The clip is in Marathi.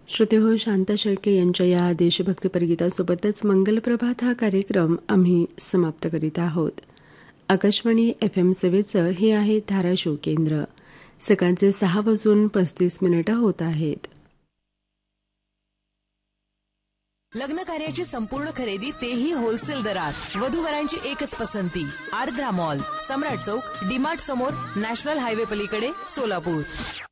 श्रोतेहो, शांता शेळके यांच्या या देशभक्तीपर गीतासोबतच मंगलप्रभात हा कार्यक्रम आम्ही समाप्त करीत आहोत. आकाशवाणी FM सेवेचं हे आहे धाराशिव केंद्र. सकाळचे 6:35 होत आहेत. लग्न कार्याची संपूर्ण खरेदी तेही होलसेल दरात. वधूवरांची एकच पसंती, आर्द्रा मॉल, सम्राट चौक, डीमार्ट समोर, नॅशनल हायवे पलीकडे, सोलापूर.